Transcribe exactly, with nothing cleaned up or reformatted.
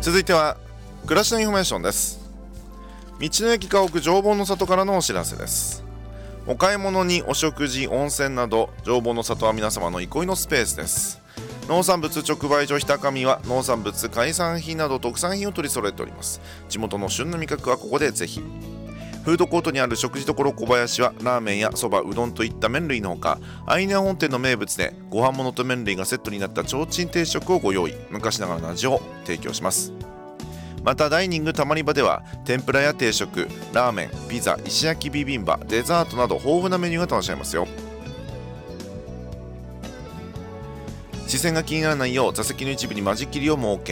続いては暮らしのインフォメーションです。道の駅家屋常盆の里からのお知らせです。お買い物にお食事、温泉など常盆の里は皆様の憩いのスペースです。農産物直売所ひたかみは農産物、海産品など特産品を取り揃えております。地元の旬の味覚はここでぜひ。フードコートにある食事処小林はラーメンやそば、うどんといった麺類のほか、アイネア本店の名物でご飯物と麺類がセットになった提灯定食をご用意。昔ながらの味を提供します。またダイニングたまり場では天ぷらや定食、ラーメン、ピザ、石焼きビビンバ、デザートなど豊富なメニューが楽しめますよ。視線が気にならないよう座席の一部に間仕切りを設け、